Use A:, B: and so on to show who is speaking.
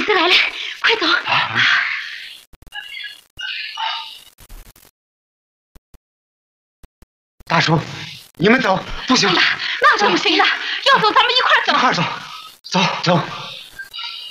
A: 师来了，快走！
B: 大叔，你们走，不行，
A: 那可不行的，要走咱们一块走。
B: 一块走，走。